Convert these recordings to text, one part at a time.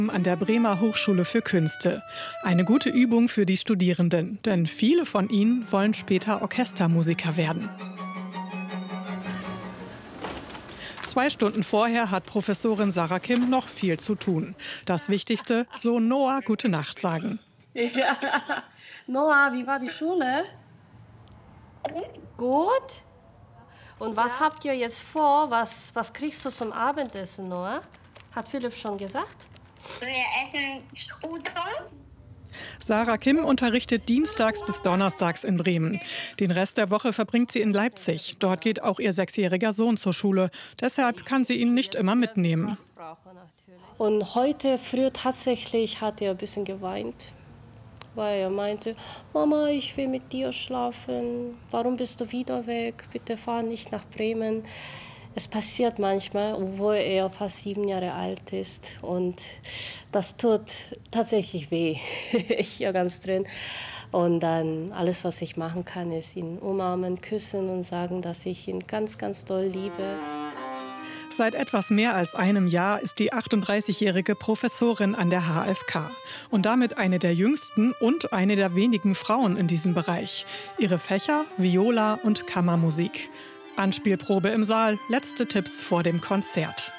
An der Bremer Hochschule für Künste. Eine gute Übung für die Studierenden, denn viele von ihnen wollen später Orchestermusiker werden. 2 Stunden vorher hat Professorin Sarah Kim noch viel zu tun. Das Wichtigste, so Noah gute Nacht sagen. Ja. Noah, wie war die Schule? Gut? Und was habt ihr jetzt vor? Was kriegst du zum Abendessen, Noah? Hat Philipp schon gesagt? Wir essen Udon. Sarah Kim unterrichtet dienstags bis donnerstags in Bremen. Den Rest der Woche verbringt sie in Leipzig. Dort geht auch ihr 6-jähriger Sohn zur Schule. Deshalb kann sie ihn nicht immer mitnehmen. Und heute früh tatsächlich hat er ein bisschen geweint, weil er meinte, Mama, ich will mit dir schlafen. Warum bist du wieder weg? Bitte fahr nicht nach Bremen. Es passiert manchmal, obwohl er fast 7 Jahre alt ist. Und das tut tatsächlich weh, hier ganz drin. Und dann alles, was ich machen kann, ist ihn umarmen, küssen und sagen, dass ich ihn ganz, ganz doll liebe. Seit etwas mehr als einem Jahr ist die 38-jährige Professorin an der HFK. Und damit eine der jüngsten und eine der wenigen Frauen in diesem Bereich. Ihre Fächer Viola und Kammermusik. Anspielprobe im Saal, letzte Tipps vor dem Konzert.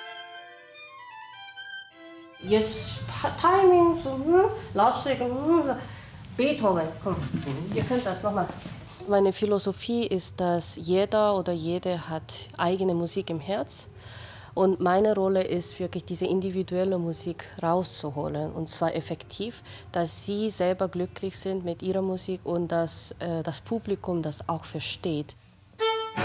Jetzt Timing, so, Lautstärke, Beethoven, komm, ihr könnt das nochmal. Meine Philosophie ist, dass jeder oder jede hat eigene Musik im Herz. Und meine Rolle ist wirklich, diese individuelle Musik rauszuholen. Und zwar effektiv, dass sie selber glücklich sind mit ihrer Musik und dass das Publikum das auch versteht.